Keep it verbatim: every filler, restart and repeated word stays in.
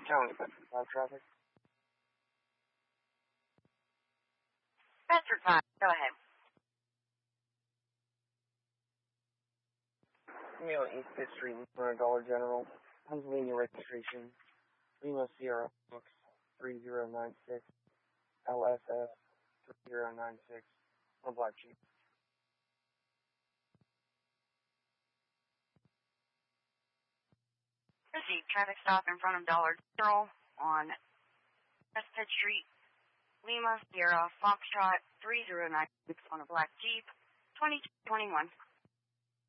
County, five traffic. Bedford five, go ahead. Me on East Fifth Street in front of Dollar General. Pennsylvania registration. Lima Sierra Fox three zero nine six. L S S three zero nine six. On a black Jeep. Proceed. Traffic stop in front of Dollar General on West Fifth Street. Lima Sierra Foxtrot three zero nine six on a black Jeep. twenty-two twenty-one.